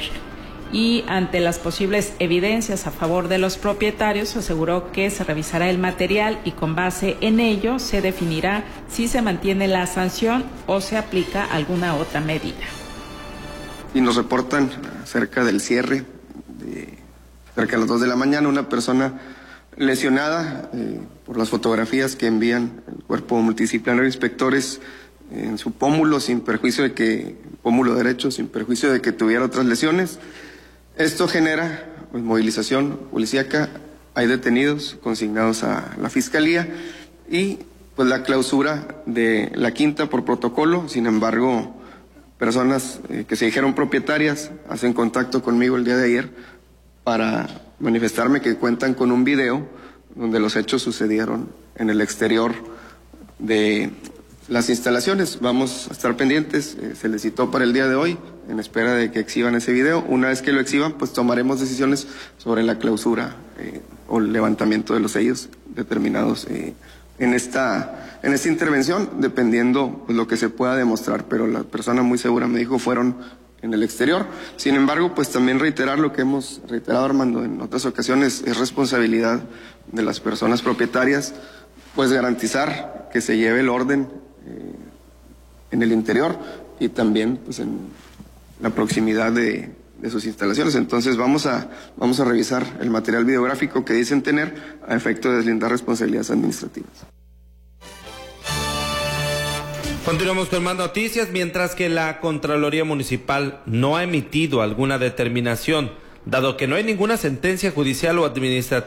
Y ante las posibles evidencias a favor de los propietarios, aseguró que se revisará el material y con base en ello se definirá si se mantiene la sanción o se aplica alguna otra medida. Y nos reportan cerca del cierre, de, cerca de las dos de la mañana, una persona lesionada eh, por las fotografías que envían el Cuerpo Multidisciplinario de Inspectores en su pómulo, sin perjuicio de que, pómulo derecho, sin perjuicio de que tuviera otras lesiones. Esto genera pues, movilización policíaca, hay detenidos consignados a la Fiscalía y pues la clausura de la Quinta por protocolo. Sin embargo, personas eh, que se dijeron propietarias hacen contacto conmigo el día de ayer para manifestarme que cuentan con un video donde los hechos sucedieron en el exterior de las instalaciones. Vamos a estar pendientes, eh, se les citó para el día de hoy, en espera de que exhiban ese video. Una vez que lo exhiban, pues tomaremos decisiones sobre la clausura eh, o el levantamiento de los sellos determinados eh, en esta en esta intervención, dependiendo pues, lo que se pueda demostrar. Pero la persona muy segura me dijo fueron en el exterior. Sin embargo, pues también reiterar lo que hemos reiterado, Armando, en otras ocasiones, es responsabilidad de las personas propietarias, pues garantizar que se lleve el orden eh, en el interior y también pues en la proximidad de, de sus instalaciones. Entonces vamos a, vamos a revisar el material videográfico que dicen tener a efecto de deslindar responsabilidades administrativas. Continuamos con más noticias. Mientras que la Contraloría Municipal no ha emitido alguna determinación, dado que no hay ninguna sentencia judicial o administrativa